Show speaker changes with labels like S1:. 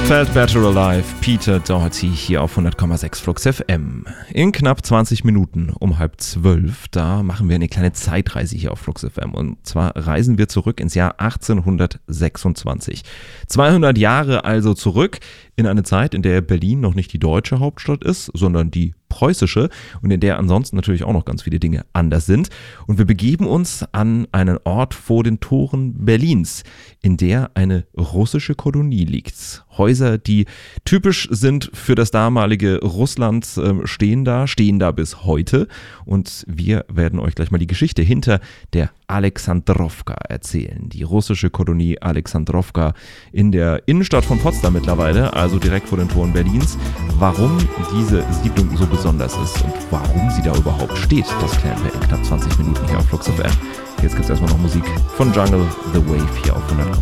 S1: Felt Better Alive, Peter Doherty hier auf 100,6 Flux FM. In knapp 20 Minuten um 11:30, da machen wir eine kleine Zeitreise hier auf Flux FM. Und zwar reisen wir zurück ins Jahr 1826. 200 Jahre also zurück in eine Zeit, in der Berlin noch nicht die deutsche Hauptstadt ist, sondern die preußische und in der ansonsten natürlich auch noch ganz viele Dinge anders sind. Und wir begeben uns an einen Ort vor den Toren Berlins, in der eine russische Kolonie liegt. Häuser, die typisch sind für das damalige Russland, stehen da bis heute. Und wir werden euch gleich mal die Geschichte hinter der Alexandrowka erzählen. Die russische Kolonie Alexandrowka in der Innenstadt von Potsdam mittlerweile, also direkt vor den Toren Berlins. Warum diese Siedlung so besonders ist und warum sie da überhaupt steht, das klären wir in knapp 20 Minuten hier auf Flux FM. Jetzt gibt es erstmal noch Musik von Jungle, The Wave hier auf 100.